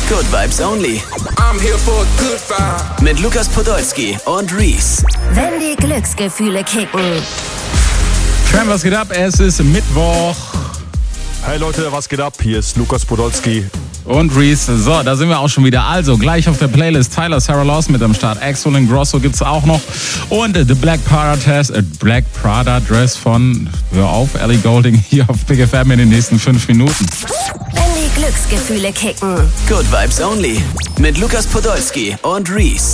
Good Vibes Only. I'm here for a good vibe. Mit Lukas Podolski und Reese. Wenn die Glücksgefühle kicken. Tram, was geht ab? Es ist Mittwoch. Hey Leute, was geht ab? Hier ist Lukas Podolski. Und Reese. So, da sind wir auch schon wieder. Also, gleich auf der Playlist Tyler, Sarah Lawson mit am Start. Axel und Grosso gibt's auch noch. Und The Black Prada Dress von, hör auf, Ellie Goulding hier auf Big FM in den nächsten 5 Minuten. Wenn die Glücksgefühle kicken. Good Vibes Only. Mit Lukas Podolski und Reese.